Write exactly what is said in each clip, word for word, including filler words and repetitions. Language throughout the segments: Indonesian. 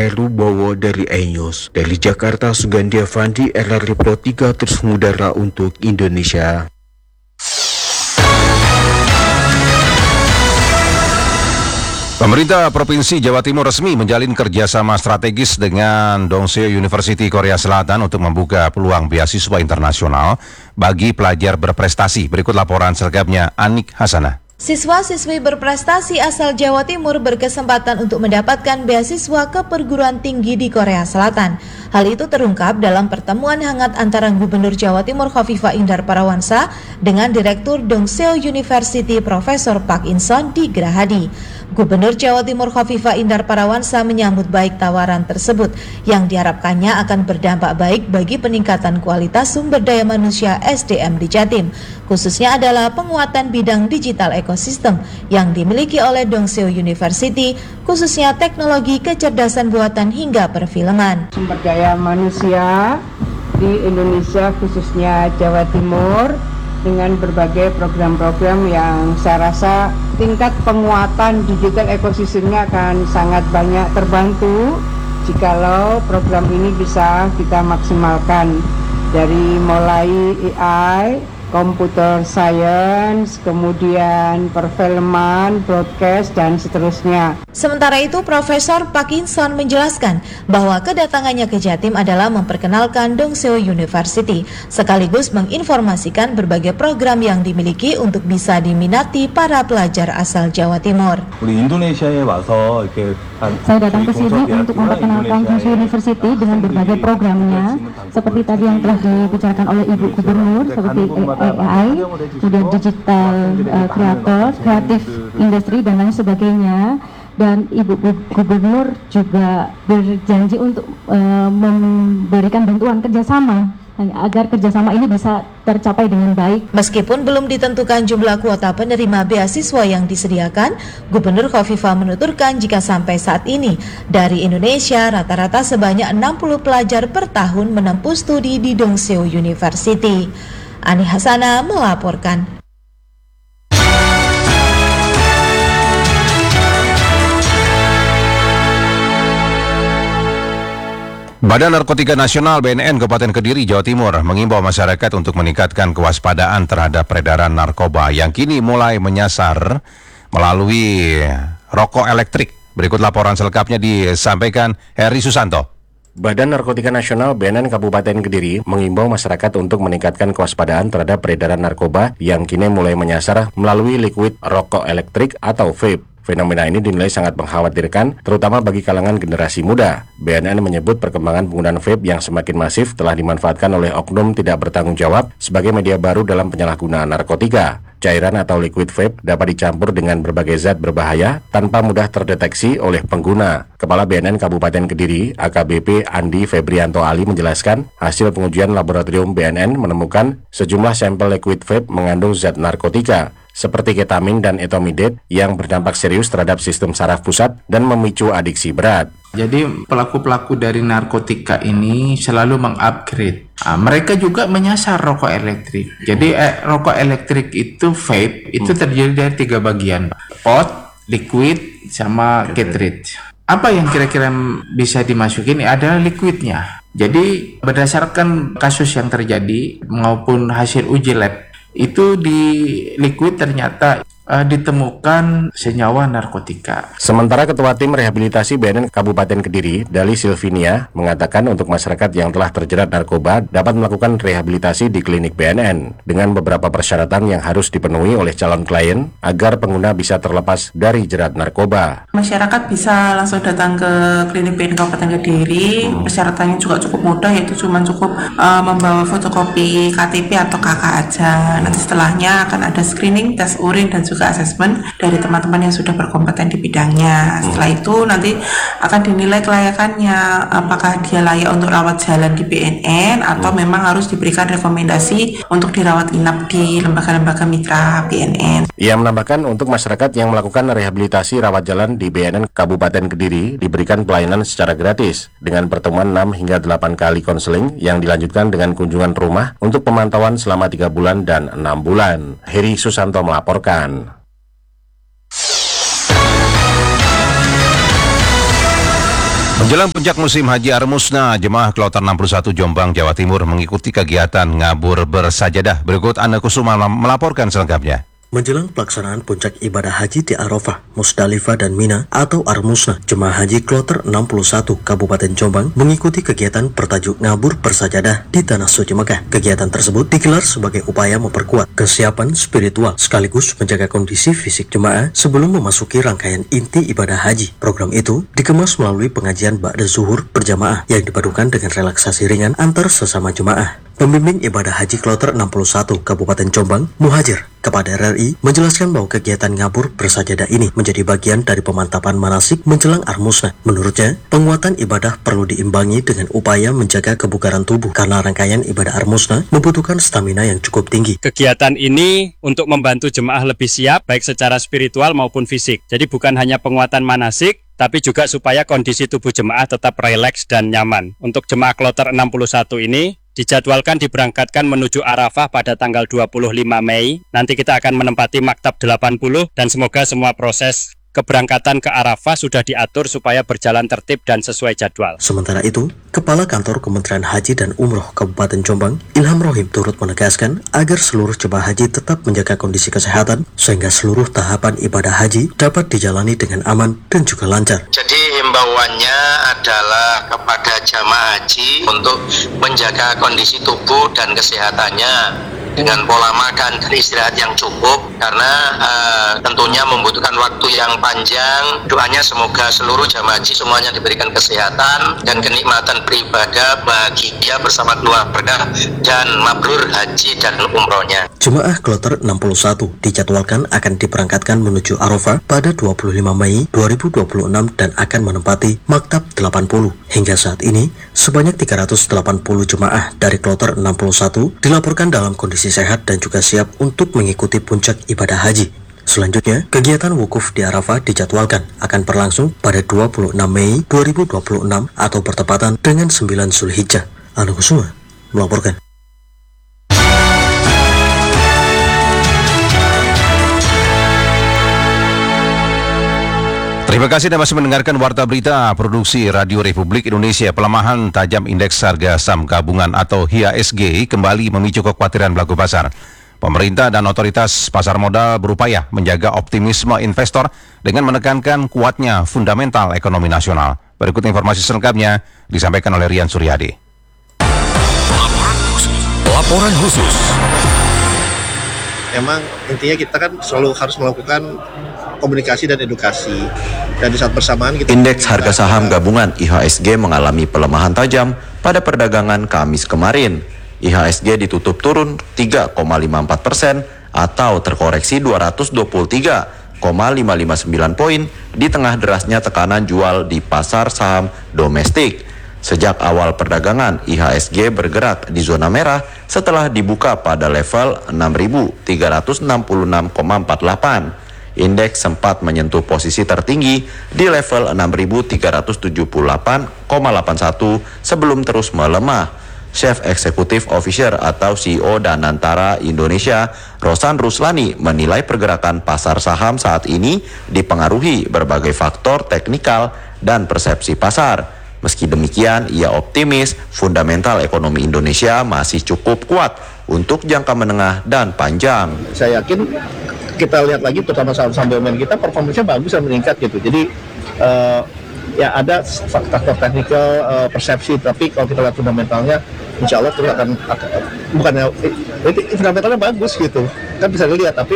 Heru Bowo dari iNews. Dari Jakarta, Sugandi Avandi, R R I Pro tiga terus mengudara untuk Indonesia. Pemerintah Provinsi Jawa Timur resmi menjalin kerjasama strategis dengan Dongseo University Korea Selatan untuk membuka peluang beasiswa internasional bagi pelajar berprestasi. Berikut laporan selengkapnya Anik Hasanah. Siswa-siswi berprestasi asal Jawa Timur berkesempatan untuk mendapatkan beasiswa ke perguruan tinggi di Korea Selatan. Hal itu terungkap dalam pertemuan hangat antara Gubernur Jawa Timur Khofifah Indar Parawansa dengan Direktur Dongseo University Profesor Park In-son di Gerahadi. Gubernur Jawa Timur Khofifah Indar Parawansa menyambut baik tawaran tersebut yang diharapkannya akan berdampak baik bagi peningkatan kualitas sumber daya manusia S D M di Jatim, khususnya adalah penguatan bidang digital ekosistem yang dimiliki oleh Dongseo University, khususnya teknologi kecerdasan buatan hingga perfilman. Sumber daya manusia di Indonesia khususnya Jawa Timur dengan berbagai program-program yang saya rasa tingkat penguatan digital ekosistemnya akan sangat banyak terbantu jikalau program ini bisa kita maksimalkan dari mulai A I, computer science, kemudian perfilman, broadcast, dan seterusnya. Sementara itu, Profesor Park In-son menjelaskan bahwa kedatangannya ke Jatim adalah memperkenalkan Dongseo University, sekaligus menginformasikan berbagai program yang dimiliki untuk bisa diminati para pelajar asal Jawa Timur. Saya datang ke sini untuk memperkenalkan Dongseo University dengan berbagai programnya, seperti tadi yang telah dibicarakan oleh Ibu Gubernur, seperti A I, kemudian digital uh, kreator, kreatif industri dan lain sebagainya. Dan Ibu Gubernur juga berjanji untuk uh, memberikan bantuan kerjasama agar kerjasama ini bisa tercapai dengan baik. Meskipun belum ditentukan jumlah kuota penerima beasiswa yang disediakan, Gubernur Khofifah menuturkan jika sampai saat ini dari Indonesia rata-rata sebanyak enam puluh pelajar per tahun menempuh studi di Dongseo University. Ani Hasanah melaporkan. Badan Narkotika Nasional B N N Kabupaten Kediri, Jawa Timur mengimbau masyarakat untuk meningkatkan kewaspadaan terhadap peredaran narkoba yang kini mulai menyasar melalui rokok elektrik. Berikut laporan selengkapnya disampaikan Heri Susanto. Badan Narkotika Nasional B N N Kabupaten Kediri mengimbau masyarakat untuk meningkatkan kewaspadaan terhadap peredaran narkoba yang kini mulai menyasar melalui liquid rokok elektrik atau vape. Fenomena ini dinilai sangat mengkhawatirkan, terutama bagi kalangan generasi muda. B N N menyebut perkembangan penggunaan vape yang semakin masif telah dimanfaatkan oleh oknum tidak bertanggung jawab sebagai media baru dalam penyalahgunaan narkotika. Cairan atau liquid vape dapat dicampur dengan berbagai zat berbahaya tanpa mudah terdeteksi oleh pengguna. Kepala B N N Kabupaten Kediri, A K B P Andi Febrianto Ali menjelaskan, hasil pengujian laboratorium B N N menemukan sejumlah sampel liquid vape mengandung zat narkotika seperti ketamin dan etomidate yang berdampak serius terhadap sistem saraf pusat dan memicu adiksi berat. Jadi pelaku-pelaku dari narkotika ini selalu mengupgrade. Nah, mereka juga menyasar rokok elektrik. Jadi eh, rokok elektrik itu vape itu terdiri dari tiga bagian, pot, liquid, sama cartridge. Apa yang kira-kira bisa dimasukin adalah liquidnya. Jadi berdasarkan kasus yang terjadi maupun hasil uji lab, itu di liquid ternyata uh, ditemukan senyawa narkotika. Sementara Ketua Tim Rehabilitasi B N N Kabupaten Kediri, Dali Silvinia, mengatakan untuk masyarakat yang telah terjerat narkoba dapat melakukan rehabilitasi di klinik B N N dengan beberapa persyaratan yang harus dipenuhi oleh calon klien agar pengguna bisa terlepas dari jerat narkoba. Masyarakat bisa langsung datang ke klinik B N N Kabupaten Kediri. Persyaratannya juga cukup mudah, yaitu cuma cukup uh, membawa fotokopi K T P atau K K aja. Nanti setelahnya akan ada screening, tes urin, dan juga asesmen dari teman-teman yang sudah berkompeten di bidangnya. Setelah itu nanti akan dinilai kelayakannya, apakah dia layak untuk rawat jalan di B N N atau memang harus diberikan rekomendasi untuk dirawat inap di lembaga-lembaga mitra B N N. Ia menambahkan untuk masyarakat yang melakukan rehabilitasi rawat jalan di B N N Kabupaten Kediri diberikan pelayanan secara gratis dengan pertemuan enam hingga delapan kali konseling yang dilanjutkan dengan kunjungan rumah untuk pemantauan selama tiga bulan dan enam bulan. Heri Susanto melaporkan. Menjelang puncak musim Haji Armusna, jemaah Kloter enam puluh satu Jombang, Jawa Timur mengikuti kegiatan ngabur bersajadah. Berikut Anda Kusuma melaporkan selengkapnya. Menjelang pelaksanaan puncak ibadah haji di Arafah, Musdalifah dan Mina atau Armusna, jemaah haji Kloter enam puluh satu Kabupaten Jombang mengikuti kegiatan bertajuk ngabur bersajadah di Tanah Suci Mekah. Kegiatan tersebut digelar sebagai upaya memperkuat kesiapan spiritual sekaligus menjaga kondisi fisik jemaah sebelum memasuki rangkaian inti ibadah haji. Program itu dikemas melalui pengajian ba'da zuhur berjamaah yang dipadukan dengan relaksasi ringan antar sesama jemaah. Pembimbing ibadah haji Kloter enam puluh satu Kabupaten Jombang, Muhajir, kepada R R I menjelaskan bahwa kegiatan ngabur bersajadah ini menjadi bagian dari pemantapan manasik menjelang Armusna. Menurutnya, penguatan ibadah perlu diimbangi dengan upaya menjaga kebugaran tubuh karena rangkaian ibadah Armusna membutuhkan stamina yang cukup tinggi. Kegiatan ini untuk membantu jemaah lebih siap baik secara spiritual maupun fisik. Jadi bukan hanya penguatan manasik, tapi juga supaya kondisi tubuh jemaah tetap rileks dan nyaman. Untuk jemaah Kloter enam puluh satu ini dijadwalkan diberangkatkan menuju Arafah pada tanggal dua puluh lima Mei. Nanti kita akan menempati Maktab delapan puluh dan semoga semua proses keberangkatan ke Arafah sudah diatur supaya berjalan tertib dan sesuai jadwal. Sementara itu, Kepala Kantor Kementerian Haji dan Umroh Kabupaten Jombang, Ilham Rohim, turut menegaskan agar seluruh jemaah haji tetap menjaga kondisi kesehatan sehingga seluruh tahapan ibadah haji dapat dijalani dengan aman dan juga lancar. Jadi himbauannya adalah kepada jamaah haji untuk menjaga kondisi tubuh dan kesehatannya dengan pola makan dan istirahat yang cukup karena uh, tentunya membutuhkan waktu yang panjang. Doanya semoga seluruh jamaah haji semuanya diberikan kesehatan dan kenikmatan beribadah bahagia bersama keluarga dan mabrur haji dan umrohnya. Jemaah Kloter enam puluh satu dijadwalkan akan diberangkatkan menuju Arafah pada dua puluh lima Mei dua ribu dua puluh enam dan akan menempati Maktab delapan puluh. Hingga saat ini, sebanyak tiga ratus delapan puluh jemaah dari Kloter enam puluh satu dilaporkan dalam kondisi sehat dan juga siap untuk mengikuti puncak ibadah haji. Selanjutnya, kegiatan wukuf di Arafah dijadwalkan akan berlangsung pada dua puluh enam Mei dua ribu dua puluh enam atau bertepatan dengan sembilan Zulhijjah. Anu Kusuma melaporkan. Terima kasih Anda masih mendengarkan Warta Berita Produksi Radio Republik Indonesia. Pelemahan tajam indeks harga saham gabungan atau I H S G kembali memicu kekhawatiran pelaku pasar. Pemerintah dan otoritas pasar modal berupaya menjaga optimisme investor dengan menekankan kuatnya fundamental ekonomi nasional. Berikut informasi selengkapnya disampaikan oleh Rian Suryadi. Laporan khusus. Laporan khusus. Memang intinya kita kan selalu harus melakukan komunikasi dan edukasi, dan di saat bersamaan kita indeks harga saham gabungan I H S G mengalami pelemahan tajam pada perdagangan Kamis kemarin. I H S G ditutup turun tiga koma lima empat persen atau terkoreksi dua ratus dua puluh tiga koma lima lima sembilan poin di tengah derasnya tekanan jual di pasar saham domestik. Sejak awal perdagangan, I H S G bergerak di zona merah setelah dibuka pada level enam ribu tiga ratus enam puluh enam koma empat delapan. Indeks sempat menyentuh posisi tertinggi di level enam ribu tiga ratus tujuh puluh delapan koma delapan satu sebelum terus melemah. Chef Executive Officer atau C E O Danantara Indonesia, Rosan Ruslani, menilai pergerakan pasar saham saat ini dipengaruhi berbagai faktor teknikal dan persepsi pasar. Meski demikian, ia optimis fundamental ekonomi Indonesia masih cukup kuat untuk jangka menengah dan panjang. Saya yakin kita lihat lagi terutama saham-saham B U M N kita performanya bagus dan meningkat gitu. Jadi uh, ya ada faktor teknikal uh, persepsi, tapi kalau kita lihat fundamentalnya, insya Allah terus akan, akan bukannya itu fundamentalnya bagus gitu kan bisa dilihat, tapi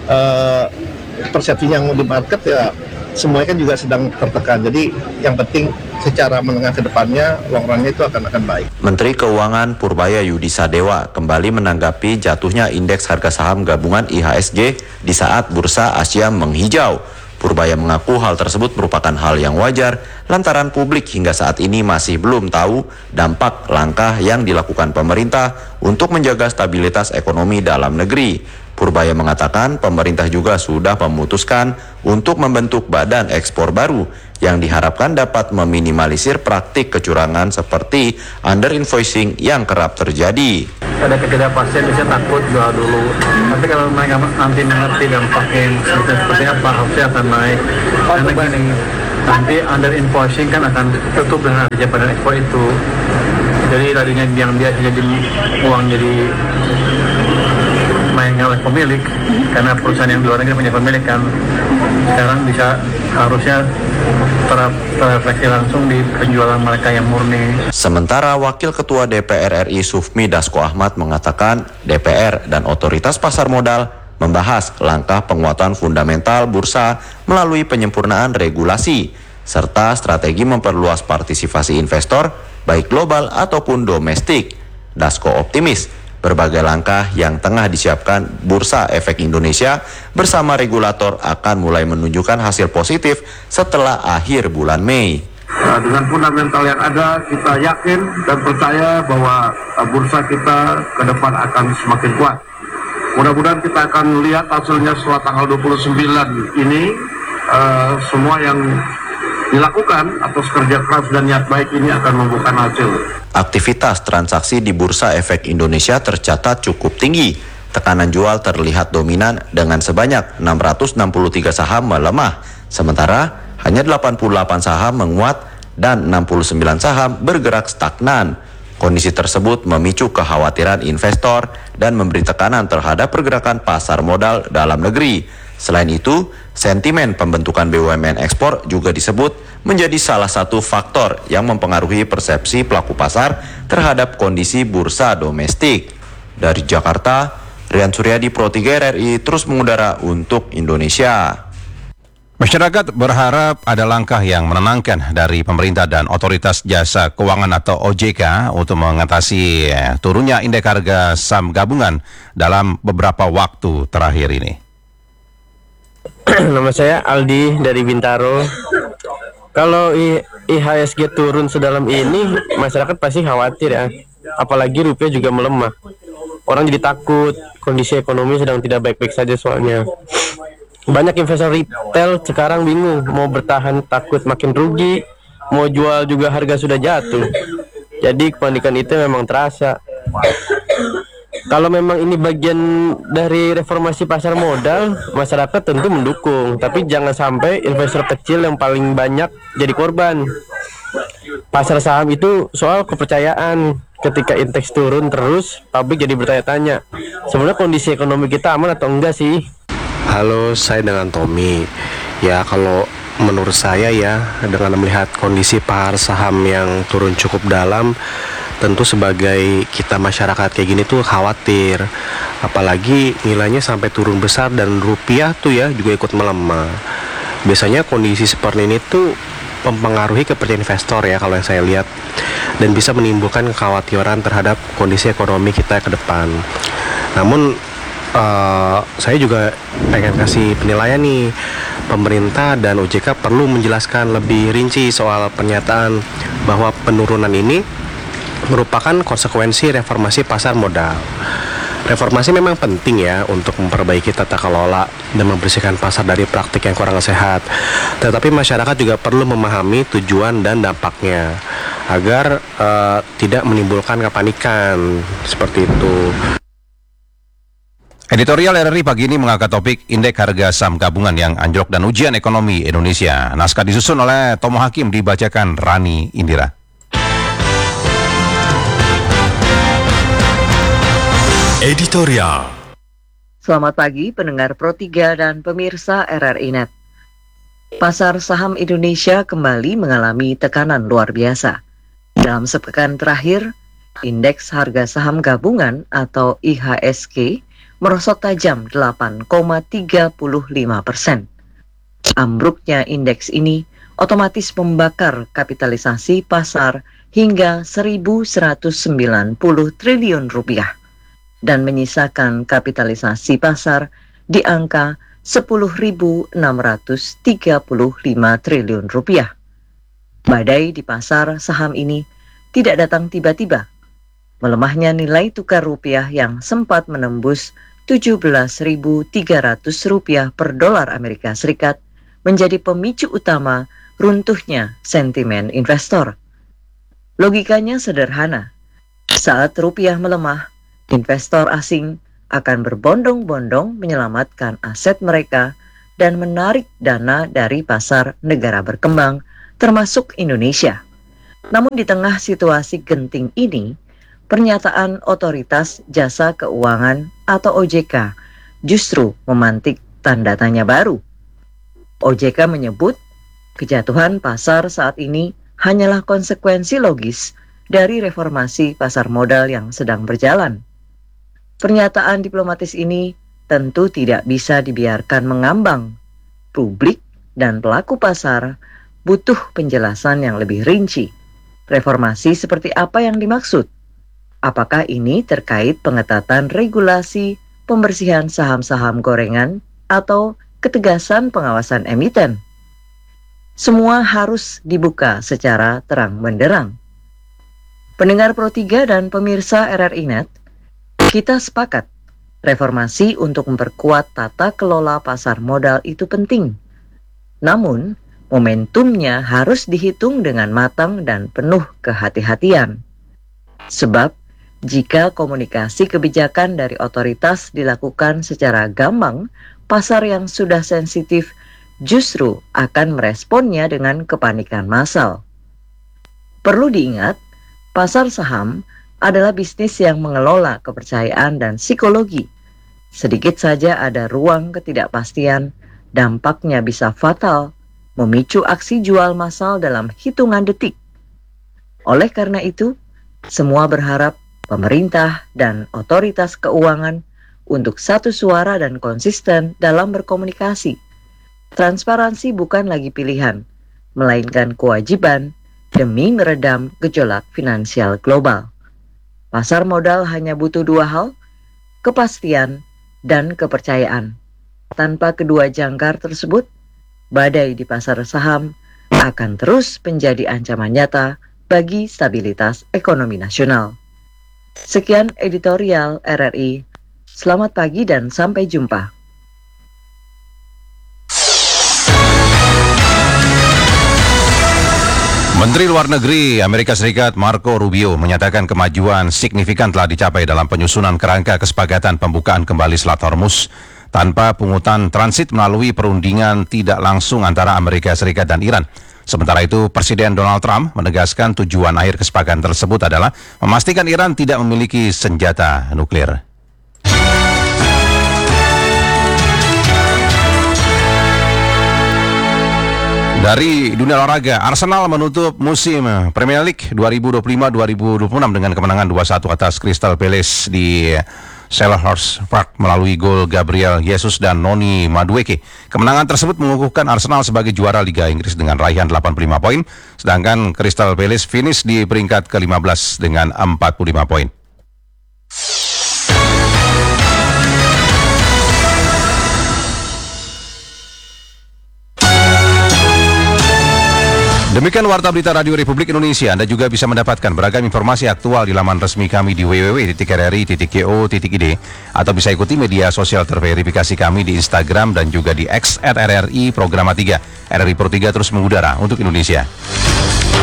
uh, persepsinya yang di market ya semuanya kan juga sedang tertekan. Jadi yang penting secara menengah ke depannya long run-nya itu akan akan baik. Menteri Keuangan Purbaya Yudi Sadewa kembali menanggapi jatuhnya indeks harga saham gabungan I H S G di saat bursa Asia menghijau. Purbaya mengaku hal tersebut merupakan hal yang wajar lantaran publik hingga saat ini masih belum tahu dampak langkah yang dilakukan pemerintah untuk menjaga stabilitas ekonomi dalam negeri. Purbaya mengatakan pemerintah juga sudah memutuskan untuk membentuk badan ekspor baru yang diharapkan dapat meminimalisir praktik kecurangan seperti under invoicing yang kerap terjadi. Ada ketidakpastian, bisa takut jual dulu. Tapi kalau mereka nanti mengerti dampaknya seperti apa, harusnya akan naik. Karena gini, nanti under invoicing kan akan tutup dengan adanya badan ekspor itu. Jadi tadinya yang biasa jadi uang jadi mainnya oleh pemilik, karena perusahaan yang di luar negeri punya pemilik kan, sekarang bisa harusnya ter- terrefleksi langsung di penjualan mereka yang murni. Sementara Wakil Ketua D P R R I Sufmi Dasko Ahmad mengatakan D P R dan Otoritas Pasar Modal membahas langkah penguatan fundamental bursa melalui penyempurnaan regulasi serta strategi memperluas partisipasi investor baik global ataupun domestik. Dasko optimis berbagai langkah yang tengah disiapkan Bursa Efek Indonesia bersama regulator akan mulai menunjukkan hasil positif setelah akhir bulan Mei. Nah, dengan fundamental yang ada, kita yakin dan percaya bahwa uh, bursa kita ke depan akan semakin kuat. Mudah-mudahan kita akan lihat hasilnya setelah tanggal dua puluh sembilan ini, uh, semua yang dilakukan atas kerja keras dan niat baik ini akan membuahkan hasil. Aktivitas transaksi di Bursa Efek Indonesia tercatat cukup tinggi. Tekanan jual terlihat dominan dengan sebanyak enam ratus enam puluh tiga saham melemah, sementara hanya delapan puluh delapan saham menguat dan enam puluh sembilan saham bergerak stagnan. Kondisi tersebut memicu kekhawatiran investor dan memberi tekanan terhadap pergerakan pasar modal dalam negeri. Selain itu, sentimen pembentukan B U M N ekspor juga disebut menjadi salah satu faktor yang mempengaruhi persepsi pelaku pasar terhadap kondisi bursa domestik. Dari Jakarta, Rian Suryadi, Pro tiga R R I, terus mengudara untuk Indonesia. Masyarakat berharap ada langkah yang menenangkan dari pemerintah dan otoritas jasa keuangan atau O J K untuk mengatasi turunnya indeks harga saham gabungan dalam beberapa waktu terakhir ini. Nama saya Aldi dari Bintaro. Kalau I H S G turun sedalam ini, masyarakat pasti khawatir ya. Apalagi rupiah juga melemah. Orang jadi takut, kondisi ekonomi sedang tidak baik-baik saja soalnya. Banyak investor retail sekarang bingung, mau bertahan takut makin rugi, mau jual juga harga sudah jatuh. Jadi kepanikan itu memang terasa. Kalau memang ini bagian dari reformasi pasar modal, masyarakat tentu mendukung. Tapi jangan sampai investor kecil yang paling banyak jadi korban. Pasar saham itu soal kepercayaan. Ketika indeks turun terus, publik jadi bertanya-tanya, sebenarnya kondisi ekonomi kita aman atau enggak sih? Halo, saya dengan Tommy. Ya, kalau menurut saya ya, dengan melihat kondisi pasar saham yang turun cukup dalam, tentu sebagai kita masyarakat kayak gini tuh khawatir. Apalagi nilainya sampai turun besar dan rupiah tuh ya juga ikut melemah. Biasanya kondisi seperti ini tuh mempengaruhi kepercayaan investor ya kalau yang saya lihat, dan bisa menimbulkan kekhawatiran terhadap kondisi ekonomi kita ke depan. Namun uh, saya juga pengen kasih penilaian nih, pemerintah dan O J K perlu menjelaskan lebih rinci soal pernyataan bahwa penurunan ini merupakan konsekuensi reformasi pasar modal. Reformasi memang penting ya untuk memperbaiki tata kelola dan membersihkan pasar dari praktik yang kurang sehat. Tetapi masyarakat juga perlu memahami tujuan dan dampaknya agar uh, tidak menimbulkan kepanikan seperti itu. Editorial R R I pagi ini mengangkat topik indeks harga saham gabungan yang anjlok dan ujian ekonomi Indonesia. Naskah disusun oleh Tomo Hakim, dibacakan Rani Indira. Editorial. Selamat pagi pendengar Pro tiga dan pemirsa R R I Net. Pasar saham Indonesia kembali mengalami tekanan luar biasa. Dalam sepekan terakhir, indeks harga saham gabungan atau I H S G merosot tajam delapan koma tiga lima persen. Ambruknya indeks ini otomatis membakar kapitalisasi pasar hingga seribu seratus sembilan puluh triliun rupiah dan menyisakan kapitalisasi pasar di angka sepuluh ribu enam ratus tiga puluh lima triliun rupiah. Badai di pasar saham ini tidak datang tiba-tiba. Melemahnya nilai tukar rupiah yang sempat menembus tujuh belas ribu tiga ratus rupiah per dolar Amerika Serikat menjadi pemicu utama runtuhnya sentimen investor. Logikanya sederhana. Saat rupiah melemah, investor asing akan berbondong-bondong menyelamatkan aset mereka dan menarik dana dari pasar negara berkembang, termasuk Indonesia. Namun di tengah situasi genting ini, pernyataan Otoritas Jasa Keuangan atau O J K justru memantik tanda tanya baru. O J K menyebut kejatuhan pasar saat ini hanyalah konsekuensi logis dari reformasi pasar modal yang sedang berjalan. Pernyataan diplomatis ini tentu tidak bisa dibiarkan mengambang. Publik dan pelaku pasar butuh penjelasan yang lebih rinci. Reformasi seperti apa yang dimaksud? Apakah ini terkait pengetatan regulasi pembersihan saham-saham gorengan atau ketegasan pengawasan emiten? Semua harus dibuka secara terang benderang. Pendengar Pro tiga dan pemirsa R R I Net, kita sepakat reformasi untuk memperkuat tata kelola pasar modal itu penting. Namun, momentumnya harus dihitung dengan matang dan penuh kehati-hatian. Sebab, jika komunikasi kebijakan dari otoritas dilakukan secara gamblang, pasar yang sudah sensitif justru akan meresponnya dengan kepanikan massal. Perlu diingat, pasar saham adalah bisnis yang mengelola kepercayaan dan psikologi. Sedikit saja ada ruang ketidakpastian, dampaknya bisa fatal, memicu aksi jual massal dalam hitungan detik. Oleh karena itu, semua berharap pemerintah dan otoritas keuangan untuk satu suara dan konsisten dalam berkomunikasi. Transparansi bukan lagi pilihan, melainkan kewajiban demi meredam gejolak finansial global. Pasar modal hanya butuh dua hal, kepastian dan kepercayaan. Tanpa kedua jangkar tersebut, badai di pasar saham akan terus menjadi ancaman nyata bagi stabilitas ekonomi nasional. Sekian editorial R R I. Selamat pagi dan sampai jumpa. Menteri Luar Negeri Amerika Serikat Marco Rubio menyatakan kemajuan signifikan telah dicapai dalam penyusunan kerangka kesepakatan pembukaan kembali Selat Hormuz tanpa pungutan transit melalui perundingan tidak langsung antara Amerika Serikat dan Iran. Sementara itu, Presiden Donald Trump menegaskan tujuan akhir kesepakatan tersebut adalah memastikan Iran tidak memiliki senjata nuklir. Dari dunia olahraga, Arsenal menutup musim Premier League dua ribu dua puluh lima dua ribu dua puluh enam dengan kemenangan dua satu atas Crystal Palace di Selhurst Park melalui gol Gabriel Jesus dan Noni Madueke. Kemenangan tersebut mengukuhkan Arsenal sebagai juara Liga Inggris dengan raihan delapan puluh lima poin, sedangkan Crystal Palace finish di peringkat ke lima belas dengan empat puluh lima poin. Demikian Warta Berita Radio Republik Indonesia. Anda juga bisa mendapatkan beragam informasi aktual di laman resmi kami di w w w titik r r i titik co titik i d atau bisa ikuti media sosial terverifikasi kami di Instagram dan juga di X at R R I Programa tiga. R R I Pro tiga terus mengudara untuk Indonesia.